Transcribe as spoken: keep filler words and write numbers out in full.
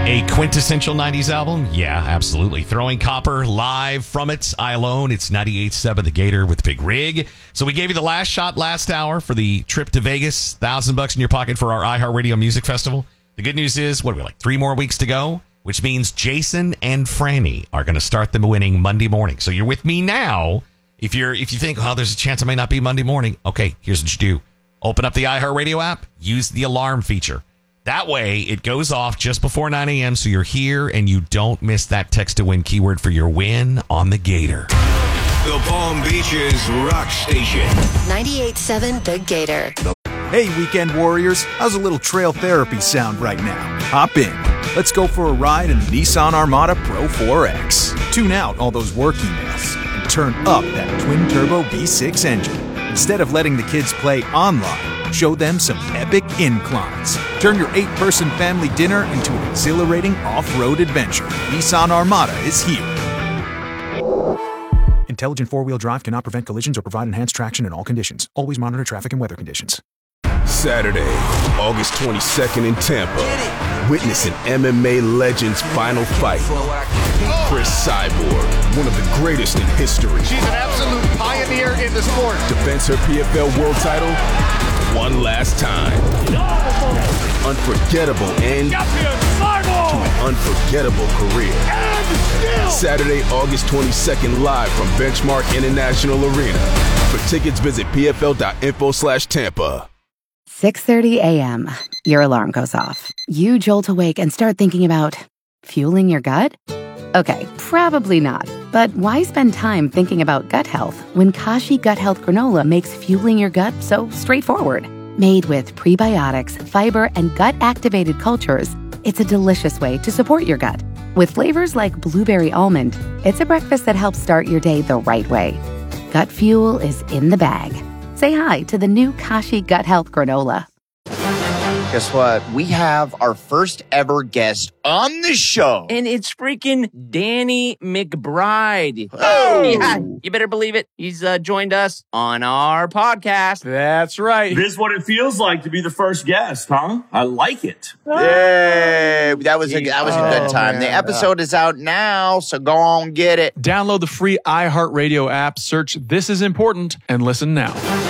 A quintessential nineties album? Yeah, absolutely. Throwing Copper live from its I Alone. It's ninety-eight point seven The Gator with Big Rig. So we gave you the last shot last hour for the trip to Vegas. Thousand bucks in your pocket for our iHeartRadio Music Festival. The good news is, what are we, like three more weeks to go? Which means Jason and Franny are going to start them winning Monday morning. So you're with me now. If you're, if you think, oh, there's a chance I may not be Monday morning. Okay, here's what you do. Open up the iHeartRadio app. Use the alarm feature. That way, it goes off just before nine a.m., so you're here and you don't miss that text to win keyword for your win on the Gator. The Palm Beaches Rock Station. ninety-eight point seven The Gator. Hey, weekend warriors. How's a little trail therapy sound right now? Hop in. Let's go for a ride in the Nissan Armada Pro four X. Tune out all those work emails and turn up that twin-turbo V six engine. Instead of letting the kids play online, show them some epic inclines. Turn your eight-person family dinner into an exhilarating off-road adventure. Nissan Armada is here. Intelligent four-wheel drive cannot prevent collisions or provide enhanced traction in all conditions. Always monitor traffic and weather conditions. Saturday, August twenty-second in Tampa. Witness an M M A legend's final fight. Chris Cyborg, one of the greatest in history. She's an absolute pioneer in the sport. Defends her P F L world title one last time. Unforgettable end to an unforgettable career. Saturday, August twenty-second, live from Benchmark International Arena. For tickets, visit pfl.info slash Tampa. six thirty a.m. Your alarm goes off. You jolt awake and start thinking about fueling your gut? Okay, probably not. But why spend time thinking about gut health when Kashi Gut Health Granola makes fueling your gut so straightforward? Made with prebiotics, fiber, and gut-activated cultures, it's a delicious way to support your gut. With flavors like blueberry almond, it's a breakfast that helps start your day the right way. Gut fuel is in the bag. Say hi to the new Kashi Gut Health Granola. Guess what? We have our first ever guest on the show. And it's freaking Danny McBride. Oh! Yeah, you better believe it. He's uh, joined us on our podcast. That's right. This is what it feels like to be the first guest, huh? I like it. Yay! That was a, that was a good Oh, time. man. The episode is out now, so go on, get it. Download the free iHeartRadio app, search This Is Important, and listen now.